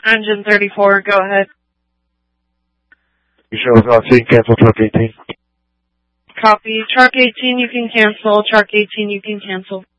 Engine 34, go ahead. You show us cancel truck 18. Copy. Truck 18 you can cancel. Truck 18 you can cancel.